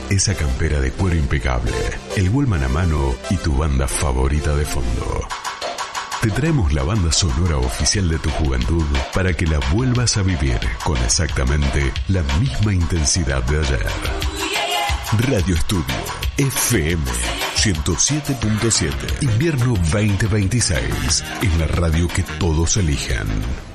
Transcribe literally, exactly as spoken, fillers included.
esa campera de cuero impecable, el Wallman a mano y tu banda favorita de fondo. Te traemos la banda sonora oficial de tu juventud para que la vuelvas a vivir con exactamente la misma intensidad de ayer. Radio Estudio F M ciento siete punto siete. Invierno veinte veintiséis. Es la radio que todos eligen.